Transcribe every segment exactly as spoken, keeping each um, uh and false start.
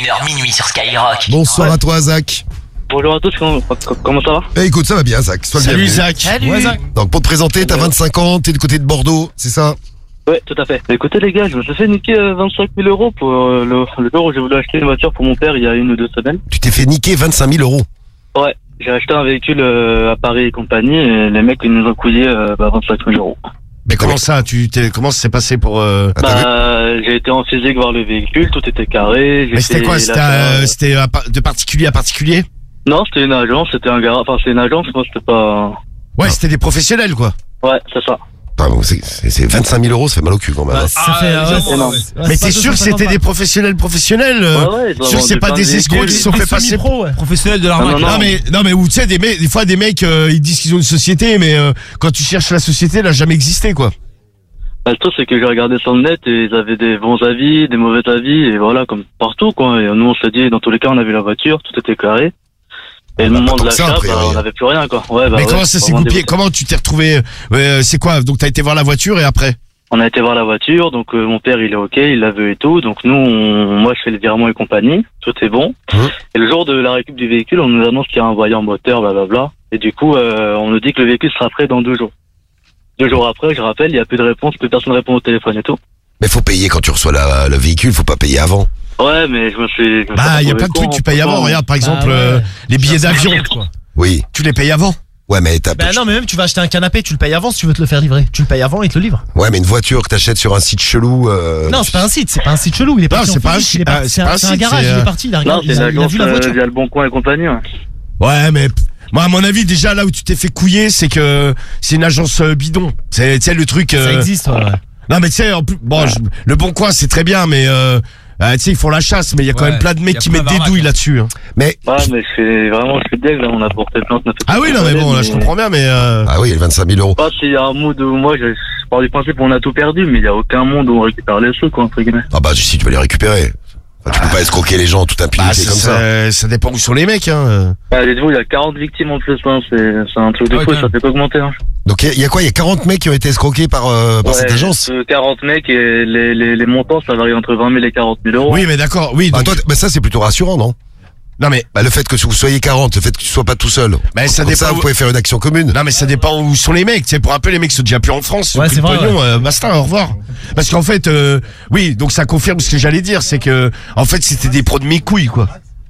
une heure minuit sur Skyrock. Bonsoir ouais. à toi, Zach. Bonjour à tous, comment, comment ça va? Eh, écoute, ça va bien, Zach. Sois Salut, bienvenu. Zach. Salut. Ouais, Zach. Donc, pour te présenter, t'as vingt-cinq ans, t'es du côté de Bordeaux, c'est ça? Ouais, tout à fait. Écoutez les gars, je me suis fait niquer euh, vingt-cinq mille euros pour euh, le, le jour où j'ai voulu acheter une voiture pour mon père il y a une ou deux semaines. Tu t'es fait niquer vingt-cinq mille euros. Ouais, j'ai acheté un véhicule euh, à Paris et compagnie et les mecs ils nous ont couillé euh, bah, vingt-cinq mille euros. Mais comment ça, tu t'es, comment ça s'est passé pour euh... Ah, t'as vu Bah, j'ai été en physique voir le véhicule, tout était carré. j'ai Mais c'était fait quoi? C'était, l'achat. euh, c'était à par- de particulier à particulier? Non, c'était une agence, c'était un garage, enfin c'est une agence, moi c'était pas... Ouais, c'était des professionnels, quoi. Ouais, c'est ça. Enfin, bon, c'est, c'est, c'est vingt-cinq mille euros, ça fait mal au cul quand même. hein. Ça fait, Ah, ouais, ouais, c'est- non. ouais, Mais c'est t'es pas sûr que c'était des professionnels professionnels? euh, Ouais, ouais, ils ont sûr que c'est vendu pas plein de des escrocs qui véhicules. se sont fait passer semi-pro, ouais. Professionnel de Non, l'arnaque. non, Non mais non mais où tu sais des mecs, des fois des mecs euh, ils disent qu'ils ont une société mais euh, quand tu cherches la société elle a jamais existé quoi. Bah, le truc, c'est que j'ai regardé sur le net et ils avaient des bons avis, des mauvais avis, et voilà, comme partout, quoi. Et nous, on s'est dit, dans tous les cas, on avait la voiture, tout était carré. Et Ah, le bah, moment pas de tant que ça, l'achat, a priori. bah, on n'avait plus rien, quoi. Ouais, bah, mais ouais, comment ça s'est vraiment goupillé? dégoûté. Comment tu t'es retrouvé? euh, C'est quoi? Donc t'as été voir la voiture et après? On a été voir la voiture, donc euh, mon père, il est ok, il la veut et tout. Donc nous, on- moi, je fais le virement et compagnie, tout est bon. Hein Et le jour de la récup du véhicule, on nous annonce qu'il y a un voyant moteur, blablabla. Et du coup, euh, on nous dit que le véhicule sera prêt dans deux jours. Deux jours après, je rappelle, il n'y a plus de réponse, plus personne répond au téléphone et tout. Mais faut payer quand tu reçois la, le véhicule, faut pas payer avant. Ouais, mais je me suis... je me Bah suis il y a retrouvé plein de con, trucs tu payes franchement. avant. Regarde par exemple ouais. euh, les billets d'avion, quoi. Oui. tu les payes avant. Ouais, mais t'as Bah non, mais même tu vas acheter un canapé, tu le payes avant si tu veux te le faire livrer. Tu le payes avant et il te le livre. Ouais, mais une voiture que t'achètes sur un site chelou. Euh... Non, c'est pas un site, c'est pas un site chelou. Il est Non, parti. c'est en pas un physique, site, il est parti- ah, C'est c'est pas un un c'est un site, garage, c'est, il euh, est parti. Il a Non, regardé, c'est il a il a l'agence vu la euh, voiture. via le Bon Coin et compagnie, ouais. Ouais mais moi à mon avis déjà là où tu t'es fait couiller c'est que c'est une agence euh, bidon. C'est tu sais le truc. Ça euh, existe, ouais. ouais. Non mais tu sais en plus bon je- le Bon Coin c'est très bien mais euh, euh, tu sais ils font la chasse mais il y a quand Ouais, même plein de y mecs a qui plein mettent des d'arnaques, douilles hein. là-dessus. hein. Mais. Ouais, mais je suis vraiment, je suis deg, là, on a porté plainte, on a fait Ah tout oui ce non qu'on mais fallait, bon là je mais- comprends bien mais euh, Ah oui, il y a vingt-cinq mille euros. Je sais pas s'il y a un mood où moi, je, je pars du principe où on a tout perdu, mais il y a aucun monde où on récupère les sous, quoi, entre guillemets. Ah bah si tu vas les récupérer. Enfin, tu peux pas escroquer les gens tout bah, impliqué ça, comme ça. ça, ça dépend où sont les mecs hein. Ah, dites-vous, il y a quarante victimes en plus, hein, c'est, c'est un truc de Ah ouais, fou, quand ça fait qu'augmenter, hein. Donc il y, a- il y a quoi? Il y a quarante mecs qui ont été escroqués par, euh, par Ouais, cette agence. euh, quarante mecs et les, les, les montants, ça varie entre vingt mille et quarante mille euros. Oui mais d'accord oui Bah, donc, toi, t- bah, ça c'est plutôt rassurant, non? non mais Bah, le fait que vous soyez quarante, le fait que tu sois pas tout seul. bah, ça Comme dépend ça, où- vous pouvez faire une action commune. non mais ça dépend où sont les mecs. Tu sais pour un peu les mecs sont déjà plus en France. Ils ont Ouais, pris c'est le vrai, pognon, euh, basta au revoir. Parce qu'en fait euh, oui donc ça confirme ce que j'allais dire c'est que en fait c'était des pros de mes couilles quoi.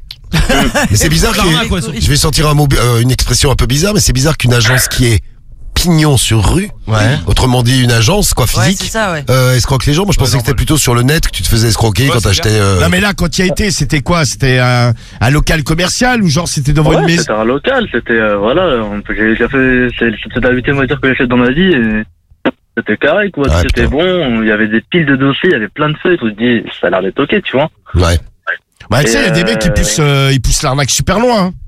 Mais c'est bizarre qu'il y ait- L'arnaque, ouais, surtout. je vais sortir un mot, euh, une expression un peu bizarre, mais c'est bizarre qu'une agence qui est pignon sur rue, Ouais. autrement dit une agence quoi Ouais, physique, c'est ça, ouais. euh, escroque les gens. Moi je pensais que c'était plutôt sur le net que tu te faisais escroquer Ouais, quand c'est t'achetais. Euh... Non mais là quand il y a été c'était quoi? C'était un, un local commercial ou genre c'était devant une Ouais, maison? c'était un local, c'était, euh, voilà, on peut- j'ai déjà fait, c'est, c'était la huitième voiture que j'achète dans ma vie et c'était carré, quoi, Ouais, tout était putain. bon, il y avait des piles de dossiers, il y avait plein de feuilles, tu te dis, ça a l'air d'être ok, tu vois. Ouais. Bah tu sais il y a des Et, mecs qui euh, poussent euh, ils poussent l'arnaque super loin. Hein.